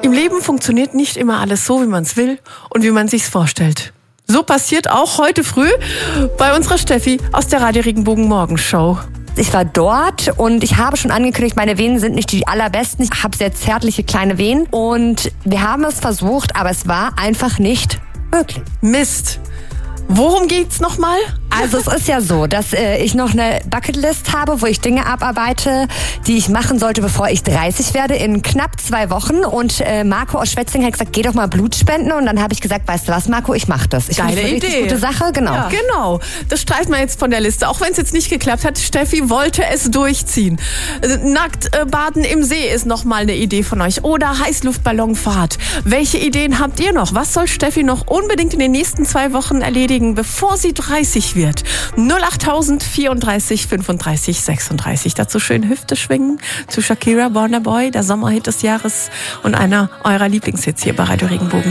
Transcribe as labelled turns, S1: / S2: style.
S1: Im Leben funktioniert nicht immer alles so, wie man es will und wie man sich's vorstellt. So passiert auch heute früh bei unserer Steffi aus der Radio Regenbogen Morgenshow.
S2: Ich war dort und ich habe schon angekündigt, meine Venen sind nicht die allerbesten. Ich habe sehr zärtliche kleine Venen und wir haben es versucht, aber es war einfach nicht möglich.
S1: Mist. Worum geht's nochmal?
S2: Also es ist ja so, dass ich noch eine Bucketlist habe, wo ich Dinge abarbeite, die ich machen sollte, bevor ich 30 werde, in knapp 2 Wochen. Und Marco aus Schwetzingen hat gesagt, geh doch mal Blut spenden. Und dann habe ich gesagt, weißt du was, Marco, ich mache das. Ich finde das eine richtig gute Sache, genau.
S1: Ja. Genau, das streichen wir jetzt von der Liste. Auch wenn es jetzt nicht geklappt hat, Steffi wollte es durchziehen. Nackt baden im See ist nochmal eine Idee von euch. Oder Heißluftballonfahrt. Welche Ideen habt ihr noch? Was soll Steffi noch unbedingt in den nächsten 2 Wochen erledigen, bevor sie 30 wird? 08000 34 35 36. Dazu schön Hüfte schwingen zu Shakira, Burna Boy, der Sommerhit des Jahres und einer eurer Lieblingshits hier bei Radio Regenbogen.